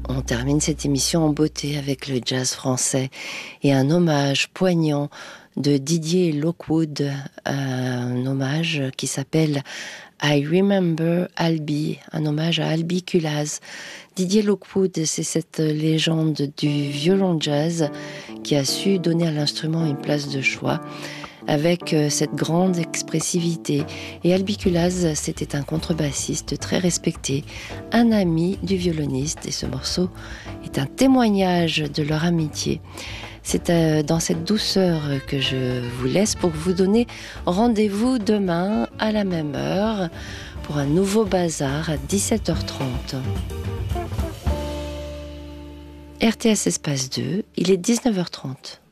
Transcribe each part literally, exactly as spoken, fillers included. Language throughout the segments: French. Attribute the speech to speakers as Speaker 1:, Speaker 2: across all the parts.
Speaker 1: On termine cette émission en beauté avec le jazz français et un hommage poignant de Didier Lockwood, un hommage qui s'appelle I Remember Albi, un hommage à Albi Kulaz. Didier Lockwood, c'est cette légende du violon jazz qui a su donner à l'instrument une place de choix avec cette grande expressivité. Et Albi Kulaz, c'était un contrebassiste très respecté, un ami du violoniste, et ce morceau est un témoignage de leur amitié. C'est dans cette douceur que je vous laisse pour vous donner rendez-vous demain à la même heure pour un nouveau bazar à dix-sept heures trente. R T S Espace deux, il est dix-neuf heures trente.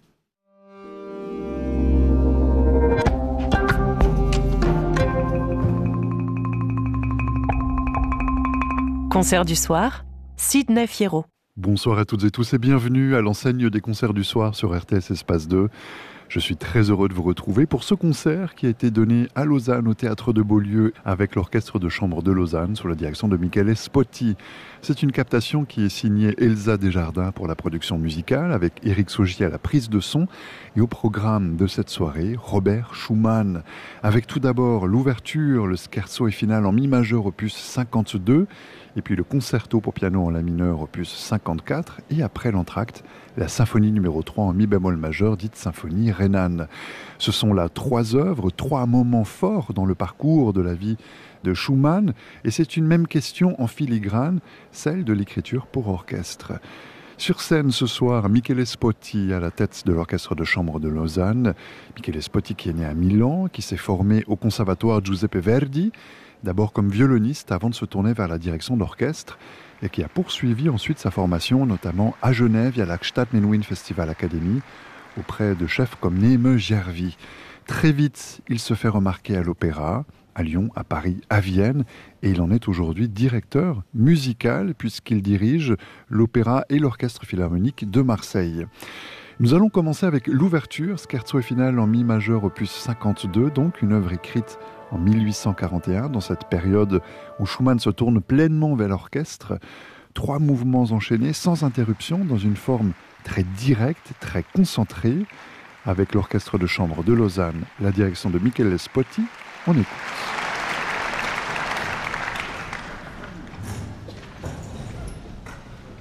Speaker 2: Concert du soir, Sidney Fierro.
Speaker 3: Bonsoir à toutes et tous et bienvenue à l'enseigne des concerts du soir sur R T S Espace deux. Je suis très heureux de vous retrouver pour ce concert qui a été donné à Lausanne au Théâtre de Beaulieu avec l'Orchestre de Chambre de Lausanne sous la direction de Michele Spotti. C'est une captation qui est signée Elsa Desjardins pour la production musicale avec Éric Saugy à la prise de son et au programme de cette soirée, Robert Schumann. Avec tout d'abord l'ouverture, le scherzo et finale en mi majeur opus cinquante-deux et puis le concerto pour piano en la mineur opus cinquante-quatre et après l'entracte, la symphonie numéro trois en mi bémol majeur dite symphonie rhénane. Ce sont là trois œuvres, trois moments forts dans le parcours de la vie de Schumann et c'est une même question en filigrane, celle de l'écriture pour orchestre. Sur scène ce soir, Michele Spotti à la tête de l'Orchestre de Chambre de Lausanne. Michele Spotti qui est né à Milan, qui s'est formé au Conservatoire Giuseppe Verdi, d'abord comme violoniste avant de se tourner vers la direction d'orchestre et qui a poursuivi ensuite sa formation notamment à Genève via la Stadtmenouin Festival Academy auprès de chefs comme Néme Gervi. Très vite, il se fait remarquer à l'opéra, à Lyon, à Paris, à Vienne et il en est aujourd'hui directeur musical puisqu'il dirige l'opéra et l'orchestre philharmonique de Marseille. Nous allons commencer avec l'ouverture, scherzo et finale en mi majeur opus cinquante-deux, donc une œuvre écrite en mille huit cent quarante et un, dans cette période où Schumann se tourne pleinement vers l'orchestre. Trois mouvements enchaînés sans interruption, dans une forme très directe, très concentrée, avec l'Orchestre de Chambre de Lausanne, la direction de Michele Spotti. On écoute.